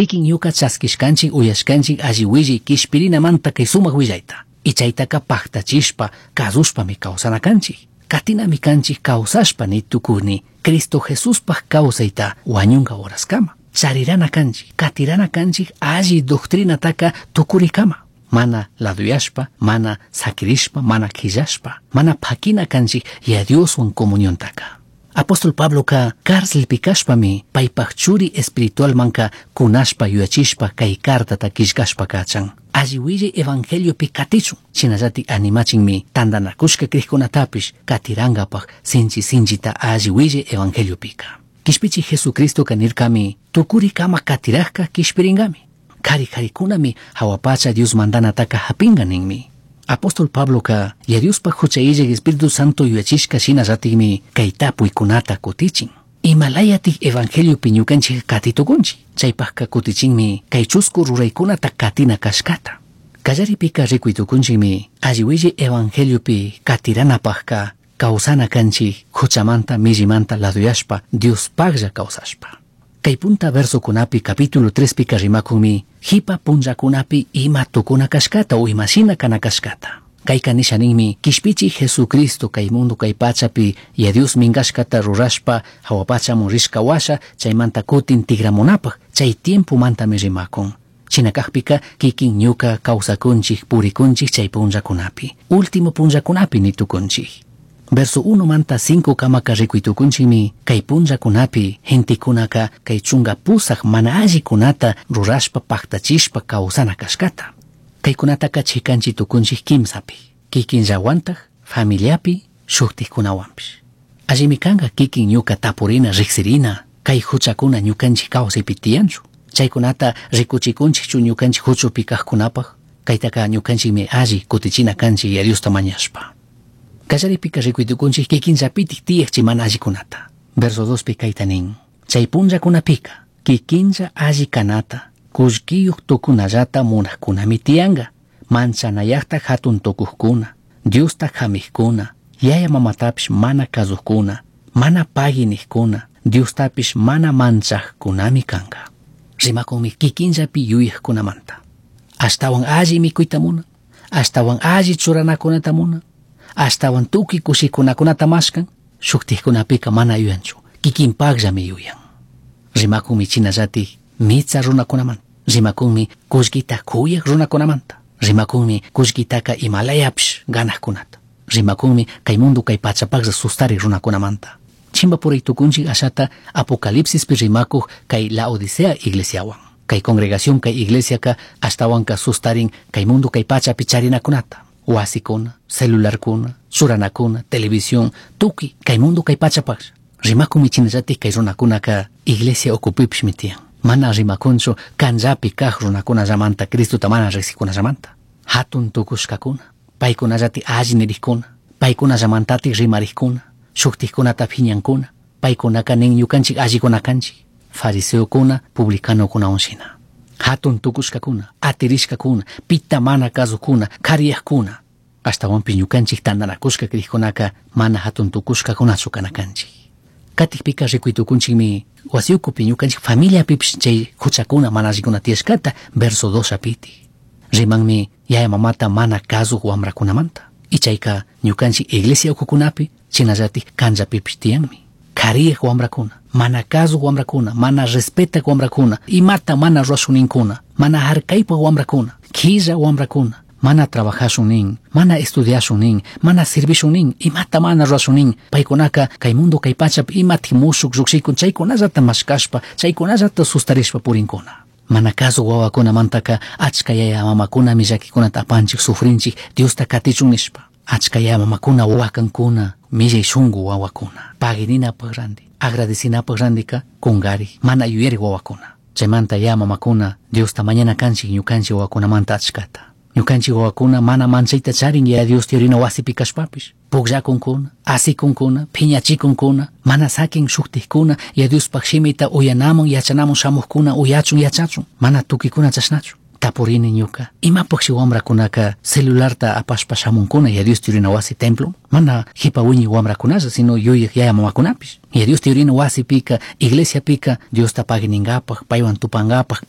kikin ñuka chaskishkanchik uyashkanchik alli willi kishpirinamanta kay sumak willayta y chaytaka paktachishpa kazushpami kawsanakanchik katinami kanchik kawsashpa nitukuni Cristo Jesuspaj kawsayta wañunka horaskama charirana kanchik katirana kanchik alli doctrinataka tukurikama mana laduyashpa mana sakirishpa mana killashpa mana phakina kanchik ya Dioswan comunión taka Apóstol Pablo ka cárcel pikashpami paypaj churi espiritual manka kunashpa yuyachishpa kay cartata kishkashpa kachan alli willi evangelio pi katichun chinallati animachinmi tandanakushka krikkunatapish katirangapaj sinchita alli willi evangelio pika kishpichi Jesucristo kanirkami tukuri kama katirajka kishpiringami kari-karikunami hawapacha Dios mandanataka hapinga ninmi Apóstol Pablo ka ya Diospa huchayilla Espíritu Santo yuyachishka shinallatikmi kay tapuykunata kutichin Himalayatik evangelio piñukanchik katitukunchik chaypajka kutichinmi kay chusku ruraykunata katina kashkata kallaripika rikuytukunchikmi alli willi evangelio pi katiranapajka kawsana kanchik huchamanta millimanta laduyashpa Dios paglla kawsashpa kay punta verso kunapi capítulo 3 pika rimakunmi hipa punllakunapi ima tukuna kashkata o imashina kana kashkata kay kanishaninmi kishpichi Jesucristo kay mundo kay pachapi ya Dios mingashkata rurashpa hawapachamun rishka washa chaymanta kutin tigramunapaj chay tiempo mantami rimakun chinakajpika kikin ñuka kawsakunchik purikunchik chay punllakunapi último punllakunapi nitukunchik Verso 1 manta 5 kamaka rikuytukunchikmi kay punllakunapi gentikunaka kay chunga pusaq mana allikunata rurashpa paktachishpa kawsana kashkata kaykunataka chikanchik tukunchik kimsapi kikin llawantaj familiapi shuktikkunawanpish allimi kanqa kikin ñuka tapurina riksirina kay huchakuna ñukanchik kawsaypi tiyanchu chaykunata rikuchikunchikchu ñukanchik huchupi kaqkunapaj kaytaka ñukanchikmi alli kutichina kanchik ya Diosta mañashpa kallaripika rikuytukunchik kikinllapitik tiyaqchik mana allikunata verso 2 pi kayta nin chay punllakunapika kikinlla alli kanata kullkiyuq tukunallata munaqkunami tiyanqa manchanayaqta hatun tukuqkuna Diosta hamiqkuna yaya mamatapish mana kazuqkuna mana paginiqkuna Diostapish mana manchaqkunami kanqa rimakunmi kikinllapi yuyaqkunamanta ashtawan alli mikuyta munan ashtawan alli churanakunata munan ashtawan tukuy kushikunakunata mashkan shuktikkunapika mana yuyanchu kikinpaqllami yuyan rimakunmi chinallatik mitsa runakunamanta rimakunmi kullkita kuyaq runakunamanta rimakunmi kullkitaka Himalayapish ganaqkunata rimakunmi kay mundo kay pachapaqlla sustariq runakunamanta chimba puriytukunchik ashata Apocalipsispi rimakuq kay Laodicea iglesiawan kay congregación kay iglesiaka ashtawanka sustarin kay mundo kay pachapi charinakunata wasikuna celularkuna churanakuna televisión tukuy kay mundo kay pachapaqlla rimakunmi chinallatik kay runakunaka iglesia okupipishmi tiyan mana rimakunchu kanllapi kaq runakunallamanta Cristota mana riqsikunallamanta hatun tukushkakuna paykunallatik alli niriqkuna paykunallamantatik rimariqkuna shuktiqkunata phiñankuna paykunaka nin ñukanchik allikuna kanchik fariseokuna publicanokunawan shina hatun tukushkakuna atirishkakuna pita mana kazukuna kariyaqkuna ashtawanpi ñukanchik tandanakushka kriqkunaka mana hatun tukushkakunachu kana kanchik katikpika rikuytukunchikmi wasiukupi ñukanchik familiapipish chay huchakuna mana allikuna tiyashkata verso 2 apiti rimanmi yaya mamata mana kazuq wamrakunamanta y chayka ñukanchik iglesia ukukunapi chinallatik kanllapipish tiyanmi kariyaq wamrakuna mana kazuq wamrakuna mana respetaq wamrakuna imata mana ruwashuninkuna mana harkaypaq wamrakuna killa wamrakuna mana trabajashunin mana estudiashunin mana sirvishunin imata mana ruwashunin paykunaka kay mundo kay pachapi imatik mushuk lluqsikun chaykunallata mashkashpa chaykunallata sustarishpa purinkuna mana kazuq wawakunamantaka achka yaya mamakunami llakikunata apanchik sufrinchik Diosta katichun nishpa achka yaya mamakuna wakankuna millay shunqu wawakuna pagininapaq randi agradecinapaq randika kungari mana yuyariq wawakuna chaymanta yaya mamakuna Diosta mañana kanchik ñukanchik wawakunamanta achkata ñukanchik wawakuna mana manchayta charin ya Dios tiurina wasipi kashpapish pukllakunkuna asikunkuna phiñachikunkuna mana sakin shuktiqkuna ya Diospaq shimita uyanamun yachanamun shamuqkuna uyachun yachachun mana tukikuna chashnachu tapurini ñuka imapaqshi wamrakunaka celularta apashpa shamunkuna ya Dios tiurina wasi templo mana hipa wiñi wamrakunalla sino yuyaq yaya mamakunapish ya Dios tiurina wasipika iglesiapika Diosta paginingapaq paywan tupangapaq